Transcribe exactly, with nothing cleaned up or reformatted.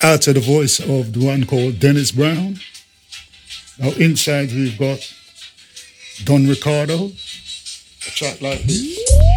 out to the voice of the one called Dennis Brown. Now inside we've got Don Ricardo, a track like this.